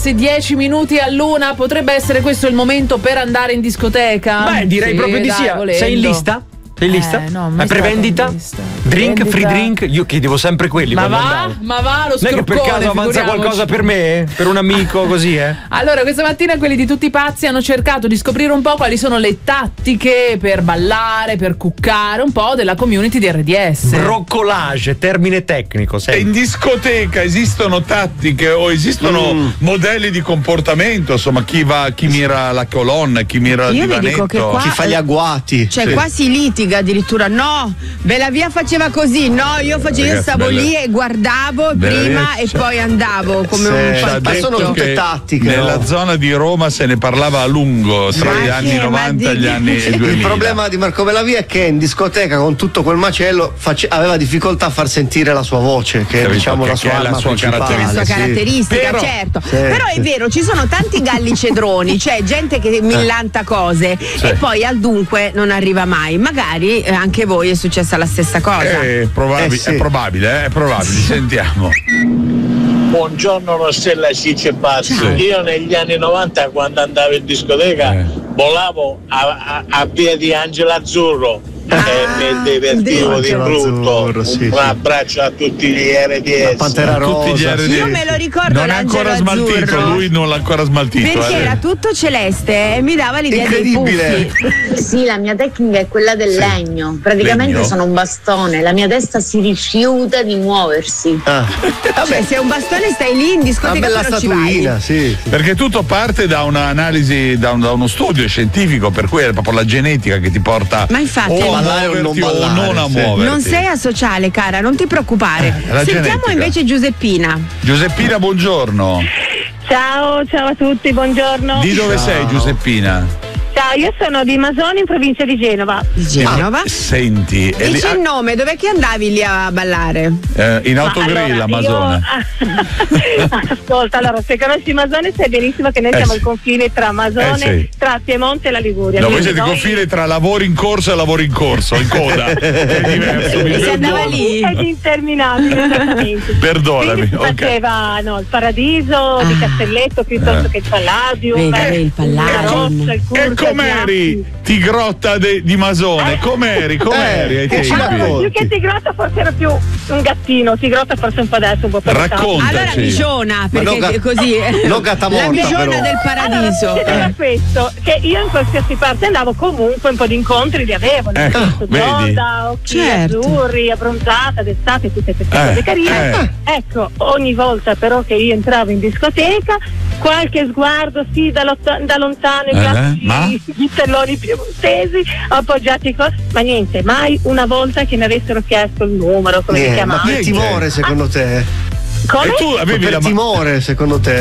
10 minuti all'1, potrebbe essere questo il momento per andare in discoteca? Beh, direi proprio di sì. Sei in lista? Sei in lista? No, è prevendita? Drink, free drink? Io chiedevo sempre quelli. Ma va lo non è che per caso avanza qualcosa per me? Per un amico così, Allora, questa mattina quelli di Tutti i Pazzi hanno cercato di scoprire un po' quali sono le tattiche per ballare, per cuccare, un po' della community di RDS. Broccolage, termine tecnico. E in discoteca esistono tattiche o esistono modelli di comportamento? Insomma, chi mira la colonna, chi mira il divanetto? Io vi dico che qua, chi fa gli agguati. Cioè qua si litiga addirittura. No, Bella Via faceva così. No, io stavo lì e guardavo prima e poi andavo come un palpetto. Ma sono tutte tattiche. Nella zona di Roma se ne parlava a lungo tra gli anni 90 e gli anni 2000. Il problema di Marco Bellavia è che in discoteca con tutto quel macello aveva difficoltà a far sentire la sua voce, che è diciamo la sua arma principale. La sua caratteristica, certo. Però è vero, ci sono tanti galli cedroni, cioè gente che millanta cose e poi al dunque non arriva mai. Magari anche voi è successa la stessa cosa. È probabile. Sentiamo. Buongiorno Rossella Cicce Bazzi. Io negli anni 90 quando andavo in discoteca volavo a via di Angelo Azzurro e mi divertivo di brutto. Un abbraccio a tutti gli RDS. Pantera Rosa. Io me lo ricordo, non è ancora smaltito, lui non l'ha ancora smaltito. Perché era tutto celeste e mi dava l'idea dei puffi. Sì, la mia tecnica è quella del legno. Praticamente sono un bastone, la mia testa si rifiuta di muoversi. Cioè, se è un bastone stai lì in discoteca, una bella statuina, sì. Perché tutto parte da un'analisi, da uno studio scientifico, per cui è proprio la genetica che ti porta Ma infatti a muoverti o non a muoverti. Non sei asociale, cara, non ti preoccupare. Sentiamo genetica. invece Giuseppina. Giuseppina, buongiorno. Ciao a tutti, buongiorno. Di dove sei, Giuseppina? Ciao, io sono di Masoni in provincia di Genova. Senti, dici il nome, dov'è che andavi lì a ballare? In autogrill a Masone. Ascolta, allora, se conosci Masone sai benissimo che noi siamo al confine tra Masone, tra Piemonte e la Liguria. No, voi siete il confine tra lavori in corso e lavori in corso, in coda. È diverso. E si andava lì? È interminabile. Perdonami. Si faceva il Paradiso di Castelletto piuttosto che il Palladium. Il Palladium. Il Curso. Com'eri Tigrotta di Masone? Com'eri ai tempi? Allora, più che Tigrotta forse era più un gattino, Tigrotta forse un po' adesso, un po' per raccontaci. Allora Migiona, perché così non Gatamorta, la Migiona del Paradiso. Allora, questo, che io in qualsiasi parte andavo comunque un po' di incontri li avevo, nel senso Gioda, occhi azzurri, abbronzata, d'estate, tutte queste cose carine. Ecco, ogni volta però che io entravo in discoteca, qualche sguardo da lontano, i classici ghitelloni piemontesi appoggiati ma niente, mai una volta che mi avessero chiesto il numero, come si chiamava. Ma che timore secondo te? Come? E tu avevi timore secondo te?